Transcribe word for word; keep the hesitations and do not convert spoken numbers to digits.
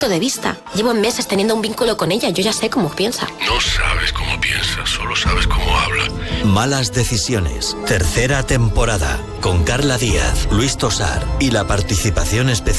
de vista. Llevo meses teniendo un vínculo con ella. Yo ya sé cómo piensa. No sabes cómo piensa, solo sabes cómo habla. Malas decisiones. Tercera temporada. Con Carla Díaz, Luis Tosar y la participación especial